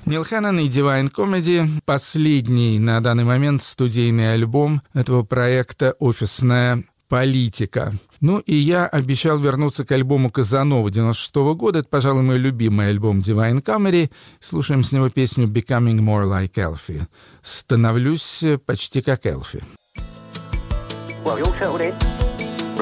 Нил Ханнон и Divine Comedy — последний на данный момент студийный альбом этого проекта «Офисная политика». Ну и я обещал вернуться к альбому Казанова 96 года. Это, пожалуй, мой любимый альбом Divine Comedy. Слушаем с него песню «Becoming More Like Elfie». «Становлюсь почти как Элфи». Well, you're settled in.